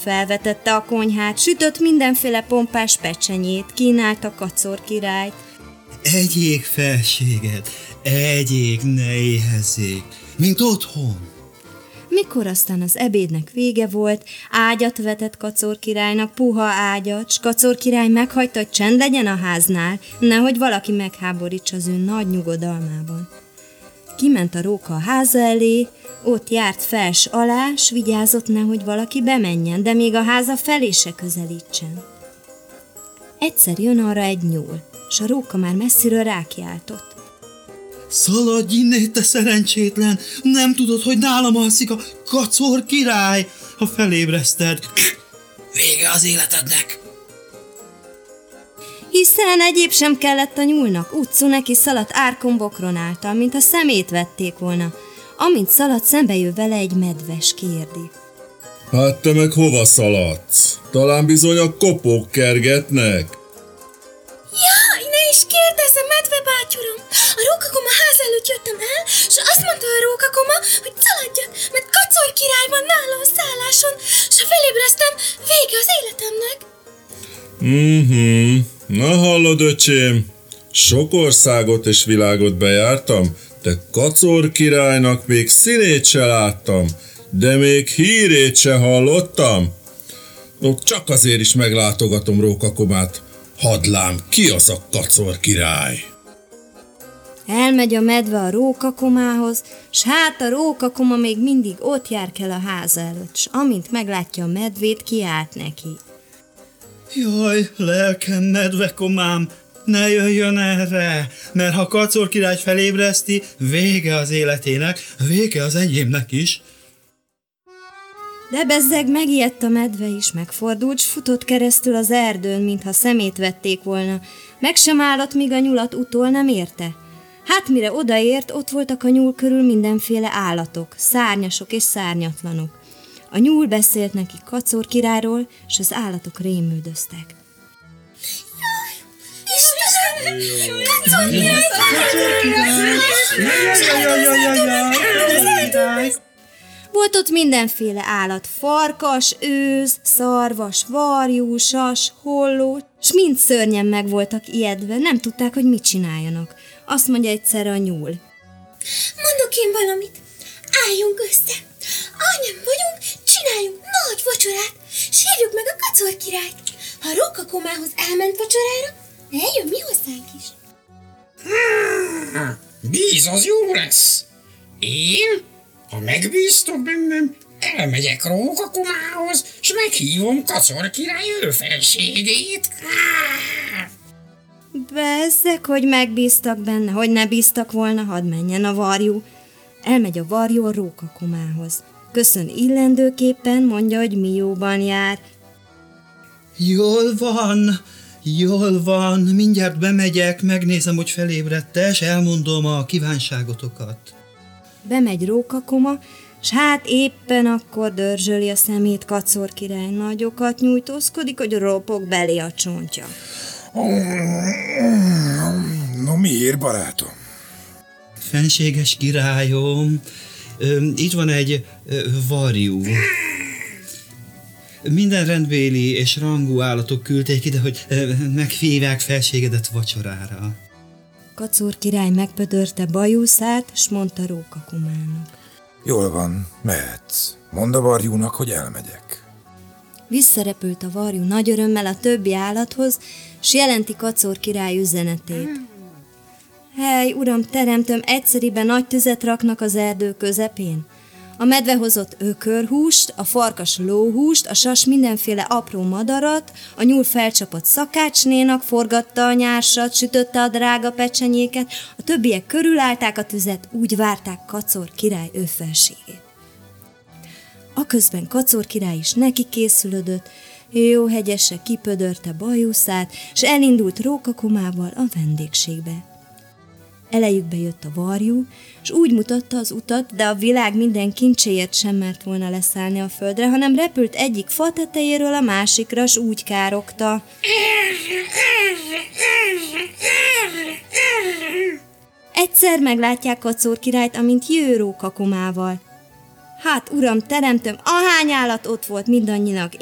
felvetette a konyhát, sütött mindenféle pompás pecsenyét, kínálta Kacor királyt. Egyék, felséged, egyék, ne éhezzék, mint otthon. Mikor aztán az ebédnek vége volt, ágyat vetett Kacor királynak, puha ágyat, s Kacor király meghagyta, hogy csend legyen a háznál, nehogy valaki megháborítsa az ő nagy nyugodalmában. Kiment a róka a háza elé, ott járt fels alá, s vigyázott, nehogy valaki bemenjen, de még a háza felé se közelítsen. Egyszer jön arra egy nyúl, s a róka már messziről rákiáltott. Szaladj innét, te szerencsétlen! Nem tudod, hogy nálam alszik a Kacor király? Ha felébreszted, vége az életednek! Hiszen egyéb sem kellett a nyúlnak, utcú neki szaladt árkon bokron által, mint a szemét vették volna. Amint szaladt, szembe jön vele egy medves, kérdi. Hát te meg hova szaladsz? Talán bizony a kopók kergetnek? Jaj, ne is kérdezz, medve bátyurom! A rókakoma ház előtt jöttem el, és azt mondta a rókakoma, hogy szaladjak, mert Kacor király van nála a szálláson, és ha felébreztem, vége az életemnek. Na hallod, öcsém, sok országot és világot bejártam, de Kacor királynak még színét se láttam, de még hírét se hallottam. Csak azért is meglátogatom rókakomát. Hadd lám, ki az a Kacor király? Elmegy a medve a rókakomához, s hát a rókakoma még mindig ott jár kell a háza előtt, s amint meglátja a medvét, kiált neki. Jaj, lelkem, medvekomám, ne jöjjön erre, mert ha Kacor király felébreszti, vége az életének, vége az enyémnek is. De bezzeg megijedt a medve is, megfordult, s futott keresztül az erdőn, mintha szemét vették volna. Meg sem állott, míg a nyulat utol nem érte. Hát mire odaért, ott voltak a nyúl körül mindenféle állatok, szárnyasok és szárnyatlanok. A nyúl beszélt neki Kacor királyról, és az állatok rémüldöztek. Istenem! Kacor király! Volt ott mindenféle állat, farkas, őz, szarvas, varjú, sas, holló, s mind szörnyen meg voltak ijedve, nem tudták, hogy mit csináljanak. Azt mondja egyszer a nyúl. Mondok én valamit, álljunk össze. Annyian vagyunk, csináljunk nagy vacsorát, s hívjuk meg a Kacor királyt. Ha a rókakomához elment vacsorára, eljön mi hozzánk is. Bíz az jó lesz. Én, ha megbíztok bennem, elmegyek rókakomához, s meghívom Kacor király őfelségét. Bezzeg, hogy megbíztak benne, hogy ne bíztak volna, hadd menjen a varjú. Elmegy a varjú a rókakomához. Köszön illendőképpen, mondja, hogy mi jóban jár. Jól van, mindjárt bemegyek, megnézem, hogy felébredte, és elmondom a kívánságotokat. Bemegy rókakoma, s hát éppen akkor dörzsöli a szemét Kacor király, nagyokat nyújtózkodik, hogy ropog belé a csontja. No miért, barátom? Fenséges királyom, itt van egy varjú. Minden rendbéli és rangú állatok küldték ide, hogy meghívják felségedet vacsorára. Kacor király megpödörte bajuszát, s mondta rókakomának. Jól van, mehetsz. Mondd a varjúnak, hogy elmegyek. Visszarepült a varjú nagy örömmel a többi állathoz, s jelenti Kacor király üzenetét. Hely, uram, teremtöm, egyszeriben nagy tüzet raknak az erdő közepén. A medve hozott ökörhúst, a farkas lóhúst, a sas mindenféle apró madarat, a nyúl felcsapott szakácsnénak, forgatta a nyársat, sütötte a drága pecsenyéket, a többiek körülállták a tüzet, úgy várták Kacor király őfelségét. Aközben Kacor király is neki készülődött, jó hegyesre kipödörte bajuszát, s elindult rókakomával a vendégségbe. Elejükbe jött a varjú, s úgy mutatta az utat, de a világ minden kincséért sem mert volna leszállni a földre, hanem repült egyik fa tetejéről a másikra, s úgy károgta. Egyszer meglátják Kacor királyt, amint jő rókakomával. Hát, uram, teremtöm, ahány állat ott volt, mindannyinak